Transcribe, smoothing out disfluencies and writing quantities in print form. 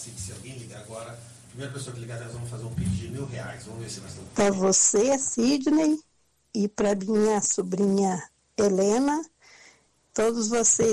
participe. Se alguém ligar agora, a primeira pessoa que ligar, nós vamos fazer um pedido de R$1.000. Vamos ver se nós estamos... Para você, Sidney, e para minha sobrinha Helena, todos vocês